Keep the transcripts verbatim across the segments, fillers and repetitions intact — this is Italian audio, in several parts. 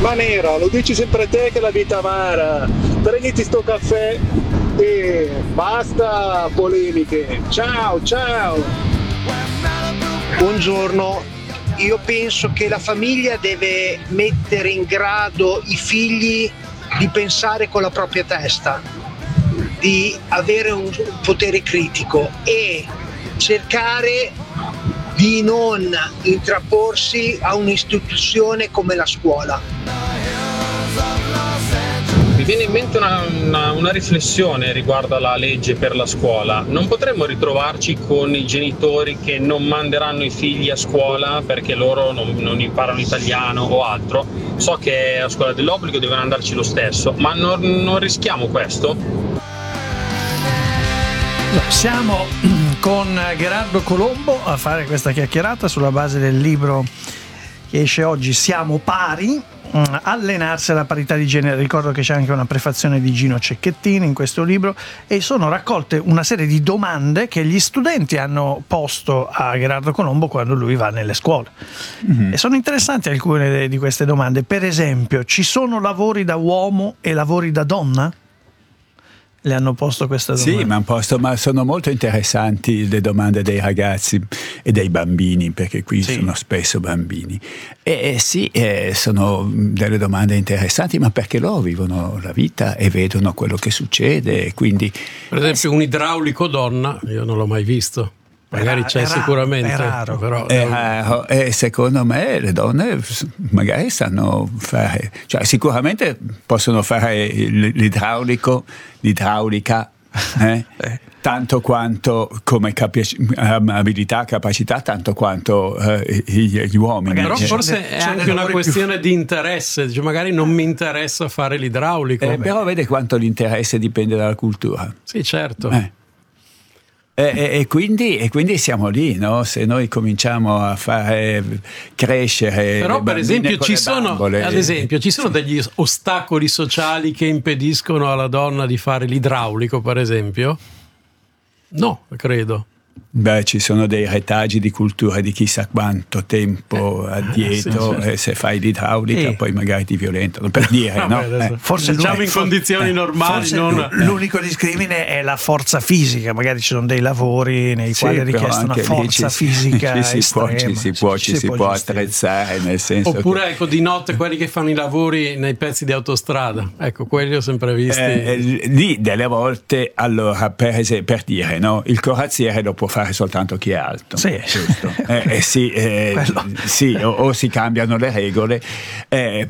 Ma Nera, lo dici sempre te che la vita amara. Prenditi sto caffè e basta polemiche. Ciao, ciao. Buongiorno, io penso che la famiglia deve mettere in grado i figli di pensare con la propria testa, di avere un potere critico e cercare di non intrapporsi a un'istituzione come la scuola. Mi viene in mente una, una, una riflessione riguardo alla legge per la scuola. Non potremmo ritrovarci con i genitori che non manderanno i figli a scuola perché loro non, non imparano italiano o altro. So che a scuola dell'obbligo devono andarci lo stesso, ma non, non rischiamo questo? No, siamo con Gerardo Colombo a fare questa chiacchierata sulla base del libro che esce oggi, Siamo pari, allenarsi alla parità di genere. Ricordo che c'è anche una prefazione di Gino Cecchettini in questo libro e sono raccolte una serie di domande che gli studenti hanno posto a Gerardo Colombo quando lui va nelle scuole. Mm-hmm. E sono interessanti alcune di queste domande. Per esempio, ci sono lavori da uomo e lavori da donna? Le hanno posto questa domanda. Sì, ma, posto, ma sono molto interessanti le domande dei ragazzi e dei bambini, perché qui sì. sono spesso bambini. E, e sì, eh, sono delle domande interessanti, ma perché loro vivono la vita e vedono quello che succede. E quindi, per esempio, un idraulico donna, io non l'ho mai visto. Magari c'è è sicuramente, è raro. Però è raro, e secondo me le donne magari sanno fare, cioè sicuramente possono fare l'idraulico, l'idraulica, eh? tanto quanto come capaci- abilità, capacità, tanto quanto eh, gli uomini. Però forse è anche una questione di interesse, cioè magari non mi interessa fare l'idraulico. Eh, però vede quanto l'interesse dipende dalla cultura. Sì, certo. Eh. E, e, quindi, e quindi siamo lì, no? Se noi cominciamo a fare crescere. Però, per esempio, ci sono, bambole, ad esempio, ci sono degli ostacoli sociali che impediscono alla donna di fare l'idraulico, per esempio? No, credo. Beh, ci sono dei retaggi di cultura di chissà quanto tempo eh, addietro, sì, certo. E se fai l'idraulica e... poi magari ti violentano, per dire, no? no? Beh, eh. Forse diciamo in condizioni eh, normali. Non... L'unico discrimine è la forza fisica, magari ci sono dei lavori nei sì, quali è richiesta una forza ci, fisica ci si può, ci si può, ci ci si può attrezzare, nel senso oppure che... ecco di notte quelli che fanno i lavori nei pezzi di autostrada, ecco quelli ho sempre visti. Eh, lì delle volte, allora per, esempio, per dire, no, il corazziere lo può fare soltanto chi è alto, sì, giusto? eh, eh, sì, eh, sì o, o si cambiano le regole, eh,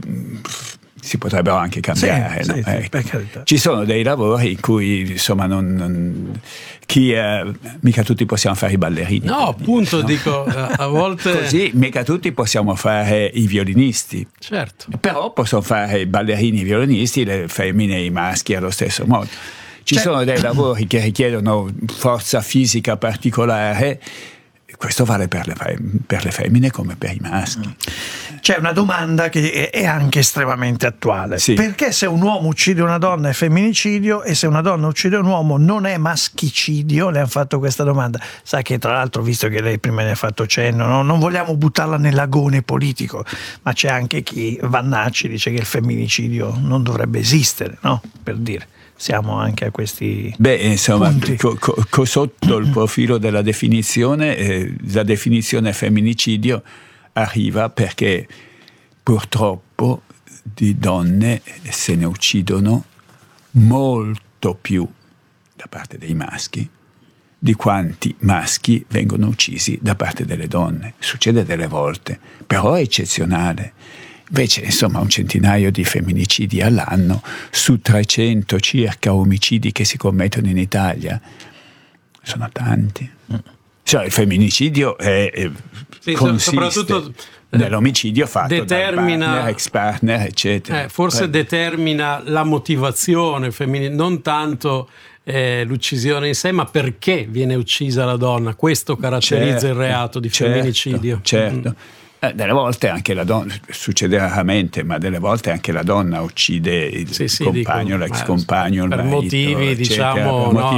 si potrebbero anche cambiare, sì, no? sì, eh, sì, per carità. Ci sono dei lavori in cui insomma non, non chi eh, mica tutti possiamo fare i ballerini, no appunto no? Dico a volte così mica tutti possiamo fare i violinisti, certo, però possono fare i ballerini, i violinisti, le femmine e i maschi allo stesso modo. Ci C'è... sono dei lavori che richiedono forza fisica particolare, questo vale per le, per le femmine come per i maschi. C'è una domanda che è anche estremamente attuale. Sì. Perché se un uomo uccide una donna è femminicidio e se una donna uccide un uomo non è maschicidio? Le hanno fatto questa domanda. Sa che tra l'altro, visto che lei prima ne ha fatto cenno, no? Non vogliamo buttarla nell'agone politico, ma c'è anche chi, Vannacci, dice che il femminicidio non dovrebbe esistere, no? Per dire. Siamo anche a questi Beh, insomma, punti. Co, co, sotto il profilo della definizione, eh, la definizione femminicidio arriva perché purtroppo di donne se ne uccidono molto più da parte dei maschi di quanti maschi vengono uccisi da parte delle donne. Succede delle volte, però è eccezionale. Invece, insomma, un centinaio di femminicidi all'anno su trecento circa omicidi che si commettono in Italia sono tanti. Cioè, il femminicidio è, è sì, consiste soprattutto nell'omicidio fatto determina, dal partner, ex partner, eccetera. Eh, forse Poi, determina la motivazione femminile, non tanto eh, l'uccisione in sé, ma perché viene uccisa la donna. Questo caratterizza certo, il reato di certo, femminicidio. Certo. Mm. Delle volte anche la donna, succede raramente, ma delle volte anche la donna uccide il sì, sì, compagno, dico, l'ex compagno, il per marito, motivi, eccetera, diciamo, per no, motivi